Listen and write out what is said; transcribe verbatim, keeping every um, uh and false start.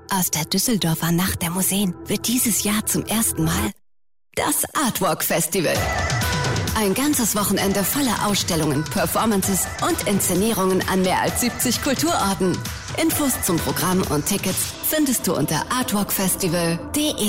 Aus der Düsseldorfer Nacht der Museen wird dieses Jahr zum ersten Mal das Artwalk Festival. Ein ganzes Wochenende voller Ausstellungen, Performances und Inszenierungen an mehr als siebzig Kulturorten. Infos zum Programm und Tickets findest du unter artwalk festival punkt de.